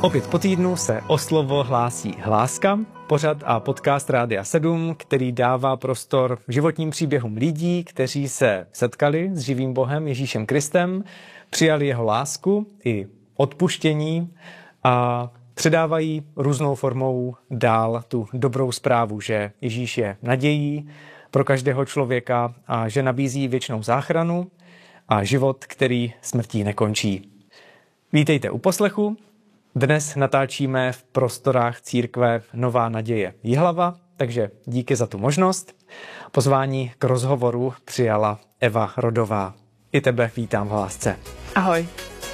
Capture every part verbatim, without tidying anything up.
Opět po týdnu se o slovo hlásí Hláska, pořad a podcast Rádia sedm, který dává prostor životním příběhům lidí, kteří se setkali s živým Bohem Ježíšem Kristem, přijali jeho lásku i odpuštění a předávají různou formou dál tu dobrou zprávu, že Ježíš je nadějí pro každého člověka a že nabízí věčnou záchranu a život, který smrtí nekončí. Vítejte u poslechu. Dnes natáčíme v prostorách církve Nová naděje Jihlava, takže díky za tu možnost. Pozvání k rozhovoru přijala Eva Rodová. I tebe vítám v hlásce. Ahoj.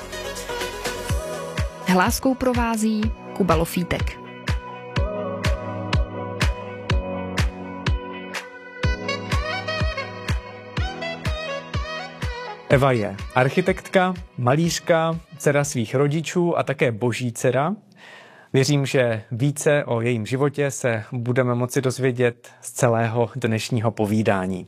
Hláskou provází Kuba Lofítek. Eva je architektka, malířka, dcera svých rodičů a také boží dcera. Věřím, že více o jejím životě se budeme moci dozvědět z celého dnešního povídání.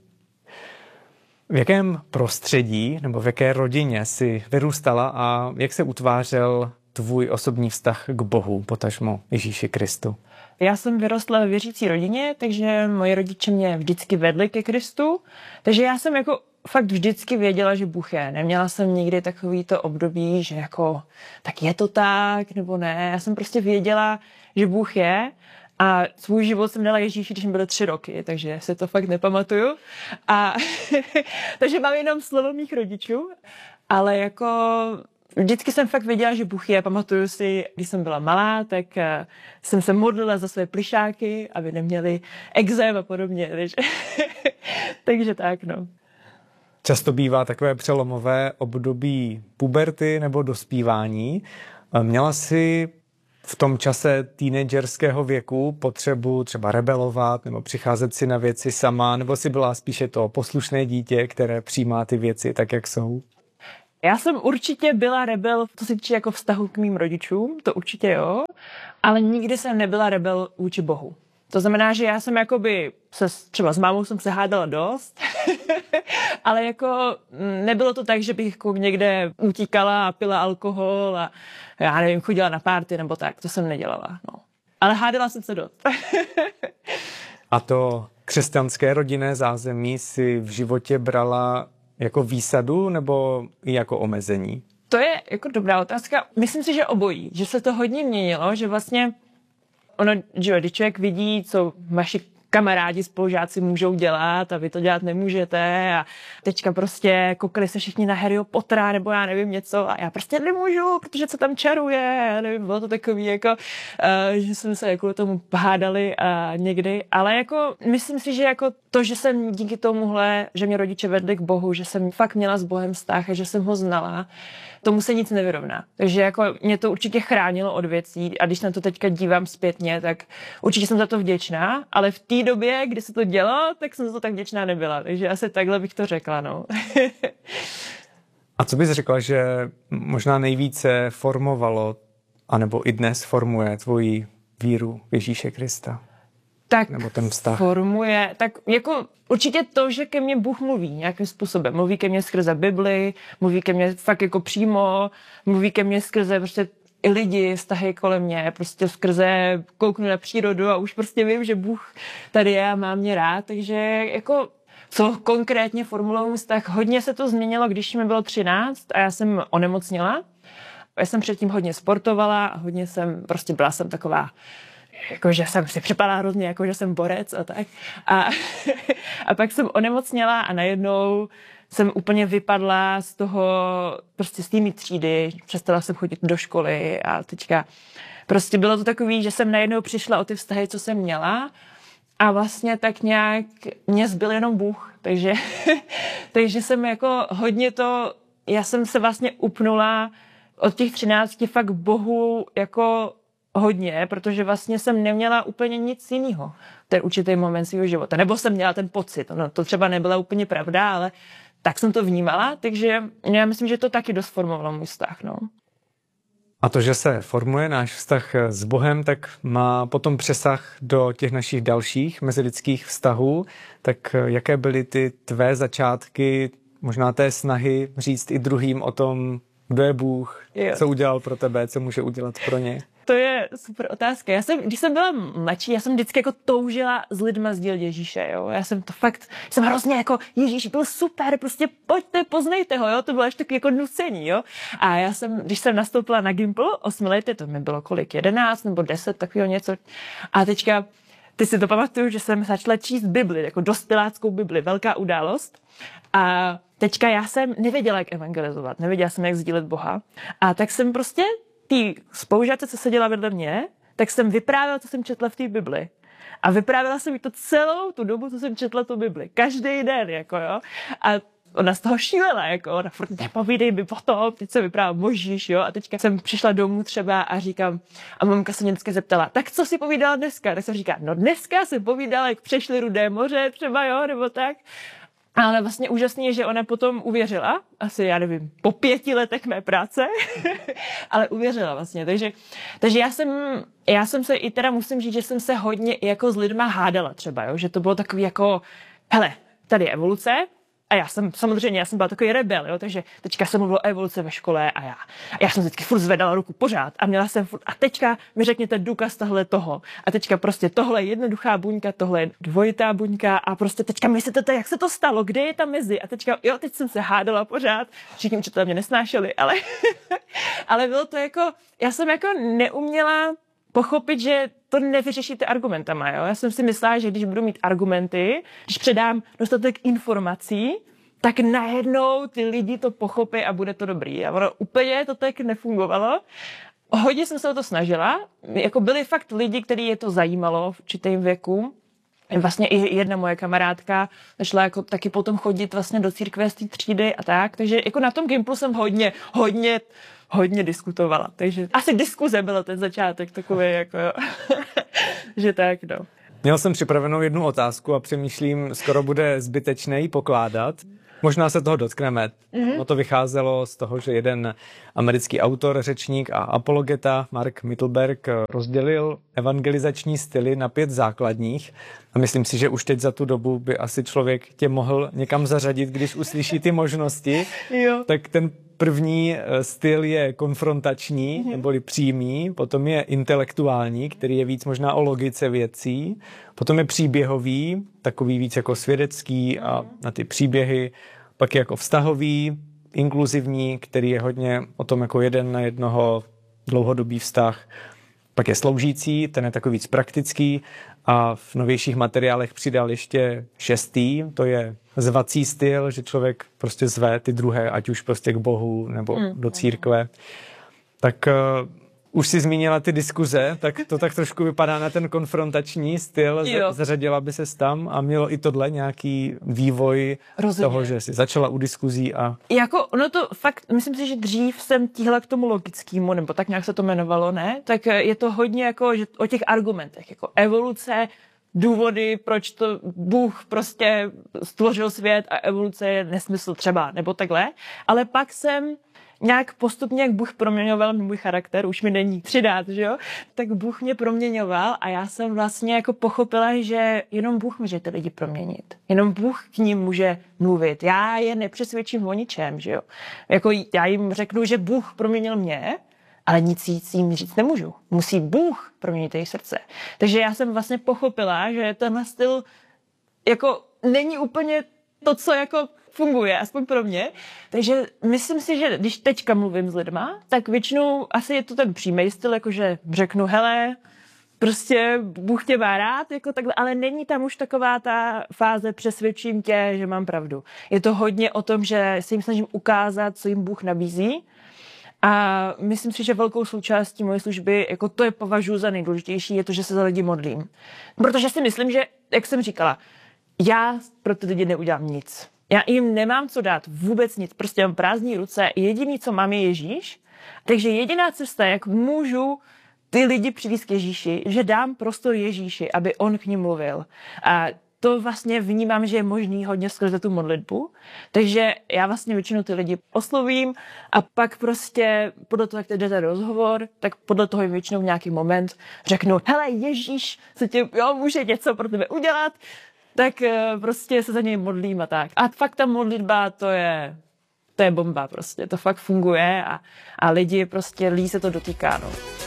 V jakém prostředí nebo v jaké rodině jsi vyrůstala a jak se utvářel tvůj osobní vztah k Bohu, potažmo Ježíši Kristu? Já jsem vyrostla ve věřící rodině, takže moji rodiče mě vždycky vedli ke Kristu, takže já jsem jako fakt vždycky věděla, že Bůh je. Neměla jsem nikdy takovýto období, že jako tak je to tak, nebo ne. Já jsem prostě věděla, že Bůh je a svůj život jsem dala Ježíši, když mi byly tři roky, takže se to fakt nepamatuju. A takže mám jenom slovo mých rodičů, ale jako vždycky jsem fakt věděla, že Bůh je. Pamatuju si, když jsem byla malá, tak jsem se modlila za své plišáky, aby neměli exém a podobně. Takže, takže tak, no. Často bývá takové přelomové období puberty nebo dospívání. Měla jsi v tom čase teenagerského věku potřebu třeba rebelovat nebo přicházet si na věci sama, nebo jsi byla spíše to poslušné dítě, které přijímá ty věci tak, jak jsou? Já jsem určitě byla rebel, to se týče jako vztahu k mým rodičům, to určitě jo, ale nikdy jsem nebyla rebel vůči Bohu. To znamená, že já jsem jakoby se, třeba s mámou jsem se hádala dost, ale jako nebylo to tak, že bych jako někde utíkala a pila alkohol a já nevím, chodila na párty nebo tak, to jsem nedělala, no. Ale hádala jsem se dost. A to křesťanské rodinné zázemí si v životě brala jako výsadu nebo i jako omezení? To je jako dobrá otázka. Myslím si, že obojí, že se to hodně měnilo, že vlastně ono, že když člověk vidí, co vaši kamarádi, spolužáci můžou dělat a vy to dělat nemůžete a teďka prostě koukali se všichni na Harryho Pottera nebo já nevím něco a já prostě nemůžu, protože co tam čaruje, já nevím, bylo to takový jako, uh, že jsme se jako tomu hádali uh, někdy, ale jako myslím si, že jako to, že jsem díky tomuhle, že mě rodiče vedli k Bohu, že jsem fakt měla s Bohem vztah a že jsem ho znala, tomu se nic nevyrovná. Takže jako mě to určitě chránilo od věcí a když na to teďka dívám zpětně, tak určitě jsem za to vděčná, ale v té době, kdy se to dělo, tak jsem za to tak vděčná nebyla. Takže asi takhle bych to řekla, no. A co bys řekla, že možná nejvíce formovalo, anebo i dnes formuje tvoji víru v Ježíše Krista? Tak nebo ten vztah. Formuje, tak jako určitě to, že ke mně Bůh mluví nějakým způsobem. Mluví ke mně skrze Bibli, mluví ke mně fakt jako přímo, mluví ke mně skrze prostě i lidi, vztahy kolem mě, prostě skrze kouknu na přírodu a už prostě vím, že Bůh tady je a má mě rád, takže jako co konkrétně formuluji vztah, hodně se to změnilo, když mi bylo třináct a já jsem onemocněla. Já jsem předtím hodně sportovala a hodně jsem, prostě byla jsem taková jakože jsem si připadala hrozně, jakože jsem borec a tak. A, a pak jsem onemocněla a najednou jsem úplně vypadla z toho, prostě z té mý třídy, přestala jsem chodit do školy a teďka prostě bylo to takový, že jsem najednou přišla o ty vztahy, co jsem měla a vlastně tak nějak mě zbyl jenom Bůh, takže, takže jsem jako hodně to, já jsem se vlastně upnula od těch třinácti fakt Bohu jako hodně, protože vlastně jsem neměla úplně nic jiného ten určitý moment svého života. Nebo jsem měla ten pocit. No, to třeba nebyla úplně pravda, ale tak jsem to vnímala, takže já myslím, že to taky dost formovalo můj vztah. No. A to, že se formuje náš vztah s Bohem, tak má potom přesah do těch našich dalších mezilidských vztahů. Tak jaké byly ty tvé začátky, možná té snahy říct i druhým o tom, Kdo je Bůh? Jo. Co udělal pro tebe? Co může udělat pro ně? To je super otázka. Já jsem, když jsem byla mladší, já jsem vždycky jako toužila s lidma sdílet Ježíše, jo. Já jsem to fakt, jsem hrozně jako, Ježíš byl super, prostě pojďte, poznejte ho, jo. To bylo až taky jako nucení, jo. A já jsem, když jsem nastoupila na Gimpl, osmi lety, to mi bylo kolik, jedenáct nebo deset, takového něco. A teďka, ty si to pamatuju, že jsem začala číst Bibli, jako dospěláckou Bibli, velká událost. A teďka já jsem nevěděla, jak evangelizovat, nevěděla jsem, jak sdílet Boha. A tak jsem prostě tý spolužáce, co seděla vedle mě, tak jsem vyprávěla, co jsem četla v té Bibli. A vyprávěla jsem jí to celou tu dobu, co jsem četla tu Bibli. Každý den, jako jo. A ona z toho šílela, jako ona furt nepovídej mi potom, teď se vyprávěla Možíš, jo. A teďka jsem přišla domů třeba a říkám, a mamka se mě vždycky zeptala, tak co si povídala dneska? Tak jsem říkala, no dneska jsem povídala, jak přešli Rudé moře třeba, jo, nebo tak. Ale vlastně úžasný je, že ona potom uvěřila, asi já nevím, po pěti letech mé práce, ale uvěřila vlastně. Takže, takže já, jsem, já jsem se i teda musím říct, že jsem se hodně jako s lidma hádala třeba, jo? Že to bylo takový jako, hele, tady je evoluce, a já jsem, samozřejmě, já jsem byla takový rebel, jo, takže teďka jsem mluvila o evoluce ve škole a já, a já jsem vždycky furt zvedala ruku pořád a měla jsem furt, a teďka mi řekněte důkaz tohle toho. A teďka prostě tohle je jednoduchá buňka, tohle je dvojitá buňka a prostě teďka myslíte, jak se to stalo, kde je tam mezi? A teďka, jo, teď jsem se hádala pořád, všichni učitelé mě nesnášeli, ale, ale bylo to jako, já jsem jako neuměla pochopit, že to nevyřešíte argumentama, jo. Já jsem si myslela, že když budu mít argumenty, když předám dostatek informací, tak najednou ty lidi to pochopí a bude to dobrý. A ono úplně to tak nefungovalo. Hodně jsem se o to snažila. Jako byli fakt lidi, který je to zajímalo v určitém věku. Vlastně i jedna moje kamarádka začala jako taky potom chodit vlastně do církve z té třídy a tak. Takže jako na tom Gimplu jsem hodně, hodně, hodně diskutovala. Takže asi diskuze byl ten začátek takový, jako jo. Že tak, no. Měl jsem připravenou jednu otázku a přemýšlím, skoro bude zbytečné ji pokládat. Možná se toho dotkneme. Mm-hmm. No to vycházelo z toho, že jeden americký autor, řečník a apologeta Mark Mittelberg rozdělil evangelizační styly na pět základních. A myslím si, že už teď za tu dobu by asi člověk tě mohl někam zařadit, když uslyší ty možnosti. Jo. Tak ten první styl je konfrontační, mm-hmm. neboli přímý, potom je intelektuální, který je víc možná o logice věcí, potom je příběhový, takový víc jako svědecký mm-hmm. a na ty příběhy, pak je jako vztahový, inkluzivní, který je hodně o tom jako jeden na jednoho dlouhodobý vztah, pak je sloužící, ten je takový víc praktický a v novějších materiálech přidal ještě šestý, to je zvací styl, že člověk prostě zve ty druhé, ať už prostě k Bohu nebo mm. do církve. Tak uh, už si zmínila ty diskuze, tak to tak trošku vypadá na ten konfrontační styl. Jo. Zařadila by ses tam a mělo i tohle nějaký vývoj Rozhodně. Toho, že jsi začala u diskuzí a... Jako ono to fakt, myslím si, že dřív jsem tíhla k tomu logickému, nebo tak nějak se to jmenovalo, ne? Tak je to hodně jako že o těch argumentech, jako evoluce, důvody, proč to Bůh prostě stvořil svět a evoluce je nesmysl třeba, nebo takhle. Ale pak jsem nějak postupně, jak Bůh proměňoval můj charakter, už mi není třináct, že jo, tak Bůh mě proměňoval a já jsem vlastně jako pochopila, že jenom Bůh může ty lidi proměnit. Jenom Bůh k ním může mluvit. Já je nepřesvědčím o ničem, že jo. Jako já jim řeknu, že Bůh proměnil mě, ale nic jim říct nemůžu. Musí Bůh proměnit jejich srdce. Takže já jsem vlastně pochopila, že tenhle styl jako není úplně to, co jako funguje, aspoň pro mě. Takže myslím si, že když teďka mluvím s lidma, tak většinou asi je to ten přímý styl, jakože řeknu, hele, prostě Bůh tě má rád, jako takhle, ale není tam už taková ta fáze přesvědčím tě, že mám pravdu. Je to hodně o tom, že se jim snažím ukázat, co jim Bůh nabízí. A myslím si, že velkou součástí moje služby, jako to je považuji za nejdůležitější, je to, že se za lidi modlím. Protože si myslím, že, jak jsem říkala, já pro ty lidi neudělám nic. Já jim nemám co dát, vůbec nic, prostě mám prázdné ruce, jediný, co mám, je Ježíš. Takže jediná cesta, jak můžu ty lidi přivést k Ježíši, že dám prostor Ježíši, aby on k ním mluvil. A to vlastně vnímám, že je možný hodně skrze tu modlitbu. Takže já vlastně většinou ty lidi oslovím a pak prostě podle toho, jak jde ten rozhovor, tak podle toho jim většinou v nějaký moment řeknu, hele Ježíš, co tě, jo, může něco pro tebe udělat, tak prostě se za něj modlím a tak. A fakt ta modlitba, to je, to je bomba prostě, to fakt funguje a, a lidi prostě, lidí se to dotýká, no.